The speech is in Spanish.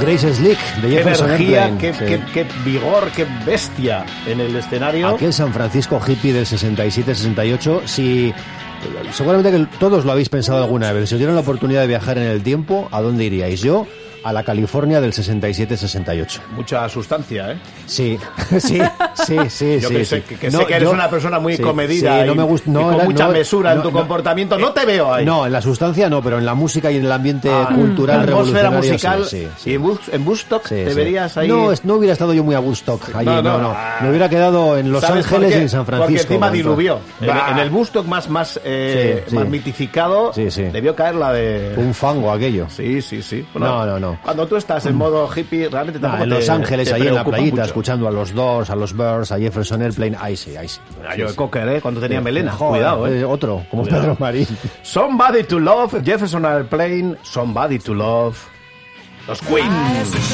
Grace Slick de Qué Jefferson energía, Airplane. qué vigor, qué bestia en el escenario. Aquel San Francisco hippie del 67-68, si seguramente que todos lo habéis pensado alguna vez. Si os dieran la oportunidad de viajar en el tiempo, ¿a dónde iríais? Yo, a la California del 67-68. Mucha sustancia, ¿eh? Sí, sí. Yo que sé que eres una persona muy comedida no y, me gusta, y con mucha mesura en tu comportamiento. No te veo ahí. No, en la sustancia no, pero en la música y en el ambiente cultural la atmósfera revolucionario musical. sí. ¿Y en Woodstock te verías ahí? No hubiera estado yo muy a Woodstock allí, no. Me hubiera quedado en Los Ángeles y en San Francisco. Porque encima diluvió. En el Woodstock más mitificado debió caer la de... Un fango aquello. Sí. Bueno, No. Cuando tú estás en modo hippie, realmente tampoco en Los Ángeles, ahí en la playita, mucho. escuchando a los Doors, a los Birds, a Jefferson Airplane, ahí sí. Yo de Cocker, cuando tenía melena. Joder, Cuidado, otro, como Pedro Marín. Somebody to Love, Jefferson Airplane, Somebody to Love. Los Queen.